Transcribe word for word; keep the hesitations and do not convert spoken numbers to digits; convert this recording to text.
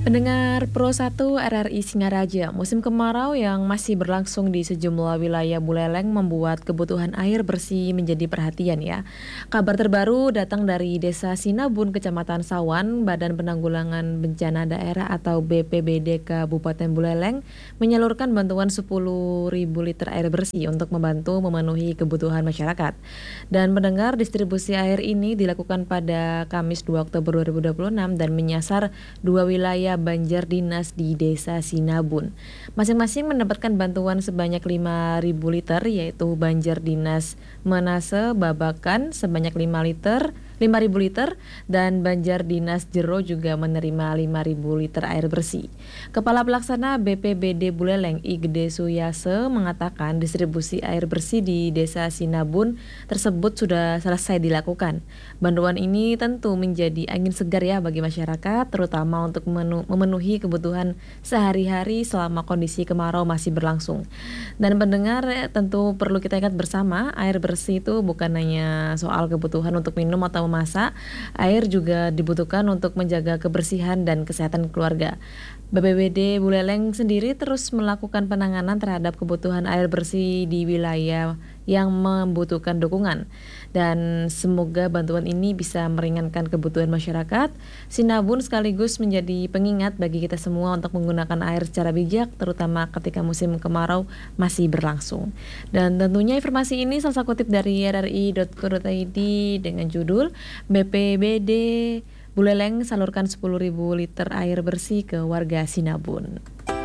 Pendengar Pro satu R R I Singaraja, musim kemarau yang masih berlangsung di sejumlah wilayah Buleleng membuat kebutuhan air bersih menjadi perhatian ya. Kabar terbaru datang dari Desa Sinabun, Kecamatan Sawan. Badan Penanggulangan Bencana Daerah atau B P B D Kabupaten Buleleng menyalurkan bantuan sepuluh ribu liter air bersih untuk membantu memenuhi kebutuhan masyarakat. Dan pendengar, distribusi air ini dilakukan pada Kamis dua Oktober dua ribu dua puluh enam dan menyasar dua wilayah banjar dinas di Desa Sinabun. Masing-masing mendapatkan bantuan sebanyak lima ribu liter, yaitu banjar dinas Manase Babakan sebanyak lima liter, lima ribu liter, dan banjar dinas Jero juga menerima lima ribu liter air bersih. Kepala Pelaksana B P B D Buleleng I Gede Suyase mengatakan distribusi air bersih di Desa Sinabun tersebut sudah selesai dilakukan. Bantuan ini tentu menjadi angin segar ya bagi masyarakat, terutama untuk menu memenuhi kebutuhan sehari-hari selama kondisi kemarau masih berlangsung. Dan pendengar, tentu perlu kita ingat bersama, air bersih itu bukan hanya soal kebutuhan untuk minum atau memasak, air juga dibutuhkan untuk menjaga kebersihan dan kesehatan keluarga. B P B D Buleleng sendiri terus melakukan penanganan terhadap kebutuhan air bersih di wilayah yang membutuhkan dukungan. Dan semoga bantuan ini bisa meringankan kebutuhan masyarakat. Sinabun sekaligus menjadi pengingat bagi kita semua untuk menggunakan air secara bijak, terutama ketika musim kemarau masih berlangsung. Dan tentunya informasi ini saya kutip dari r r i dot co dot i d dengan judul B P B D Buleleng salurkan sepuluh ribu liter air bersih ke warga Sinabun.